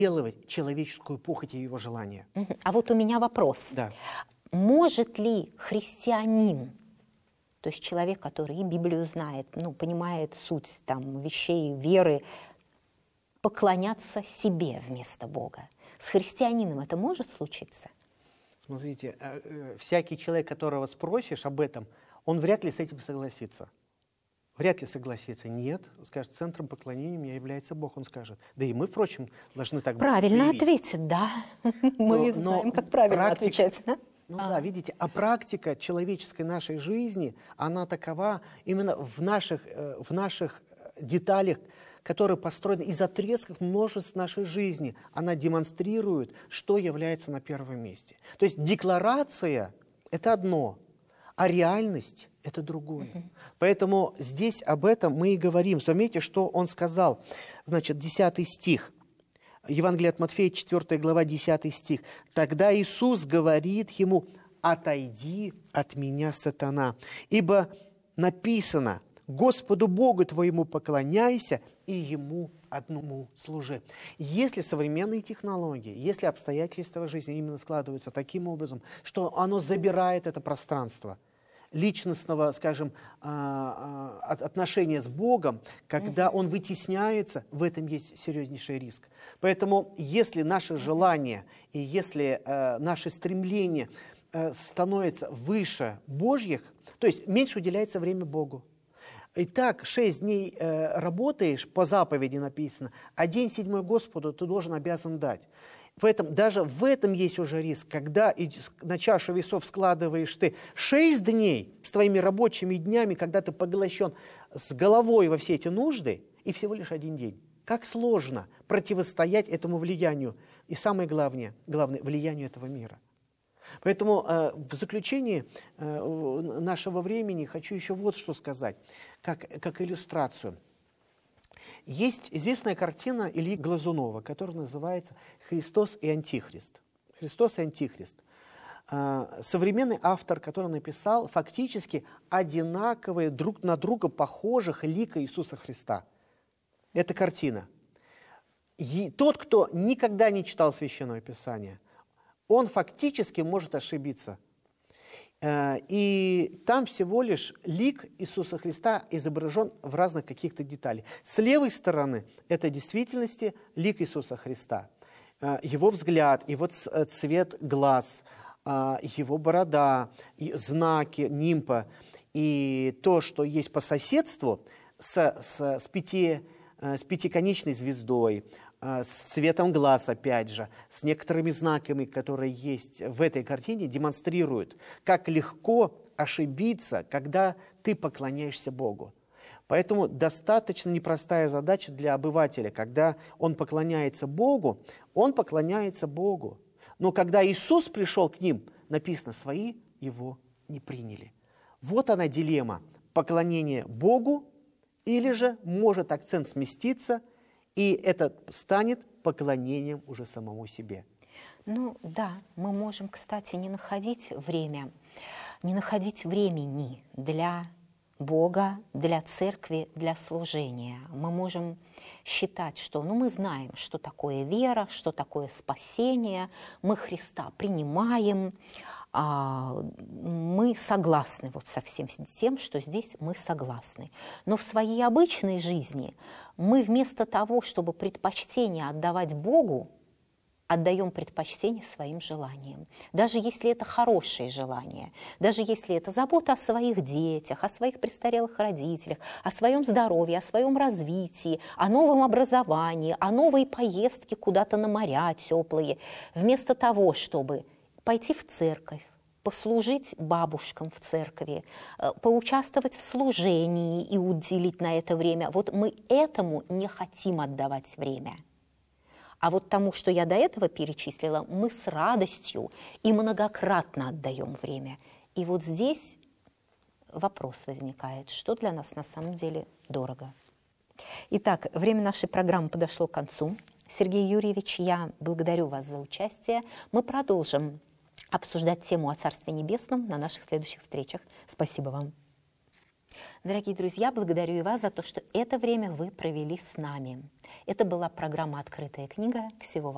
делать человеческую похоть и его желание. А вот у меня вопрос. Да. Может ли христианин, то есть человек, который и Библию знает, понимает суть там, вещей, веры, поклоняться себе вместо Бога? С христианином это может случиться? Смотрите, всякий человек, которого спросишь об этом, он вряд ли с этим согласится. Вряд ли согласится. Нет, скажет, центром поклонения у меня является Бог, он скажет. Да и мы, впрочем, должны так правильно заявить. ответить, да. Мы знаем, как правильно отвечать. Да, видите, а практика человеческой нашей жизни, она такова именно в наших деталях, которые построены из отрезков множеств нашей жизни. Она демонстрирует, что является на первом месте. То есть декларация – это одно, а реальность – это другое. Поэтому здесь об этом мы и говорим. Заметьте, что он сказал, значит, 10 стих. Евангелие от Матфея, 4 глава, 10 стих. «Тогда Иисус говорит ему: отойди от меня, сатана, ибо написано: Господу Богу твоему поклоняйся и Ему одному служи». Если современные технологии, если обстоятельства жизни именно складываются таким образом, что оно забирает это пространство личностного, скажем, отношения с Богом, когда он вытесняется, в этом есть серьезнейший риск. Поэтому, если наше желание и если наше стремление становится выше Божьих, то есть меньше уделяется время Богу. Итак, 6 дней работаешь, по заповеди написано, а день 7 Господу ты обязан дать. Даже в этом есть уже риск, когда на чашу весов складываешь ты 6 дней с твоими рабочими днями, когда ты поглощен с головой во все эти нужды, и всего лишь 1 день. Как сложно противостоять этому влиянию, и самое главное, влиянию этого мира. Поэтому в заключении нашего времени хочу еще вот что сказать, как иллюстрацию. Есть известная картина Ильи Глазунова, которая называется «Христос и Антихрист». «Христос и Антихрист». Современный автор, который написал фактически одинаковые, друг на друга похожих лика Иисуса Христа. Это картина. И тот, кто никогда не читал Священное Писание, он фактически может ошибиться. И там всего лишь лик Иисуса Христа изображен в разных каких-то деталях. С левой стороны это в действительности лик Иисуса Христа. Его взгляд, его цвет глаз, его борода, знаки нимпа. И то, что есть по соседству с пятиконечной звездой, с цветом глаз, опять же, с некоторыми знаками, которые есть в этой картине, демонстрируют, как легко ошибиться, когда ты поклоняешься Богу. Поэтому достаточно непростая задача для обывателя. Когда он поклоняется Богу, он поклоняется Богу. Но когда Иисус пришел к ним, написано, свои его не приняли. Вот она дилемма. Поклонение Богу, или же может акцент сместиться, и это станет поклонением уже самому себе. Да, мы можем, кстати, не находить времени для Бога, для церкви, для служения. Мы можем считать, что мы знаем, что такое вера, что такое спасение, мы Христа принимаем, мы согласны со всем тем, что здесь мы согласны. Но в своей обычной жизни мы вместо того, чтобы предпочтение отдавать Богу, отдаем предпочтение своим желаниям. Даже если это хорошие желания, даже если это забота о своих детях, о своих престарелых родителях, о своем здоровье, о своем развитии, о новом образовании, о новой поездке куда-то на моря теплые, вместо того, чтобы пойти в церковь, послужить бабушкам в церкви, поучаствовать в служении и уделить на это время. Вот мы этому не хотим отдавать время. А вот тому, что я до этого перечислила, мы с радостью и многократно отдаем время. И вот здесь вопрос возникает, что для нас на самом деле дорого. Итак, время нашей программы подошло к концу. Сергей Юрьевич, я благодарю вас за участие. Мы продолжим обсуждать тему о Царстве Небесном на наших следующих встречах. Спасибо вам. Дорогие друзья, благодарю и вас за то, что это время вы провели с нами. Это была программа «Открытая книга». Всего вам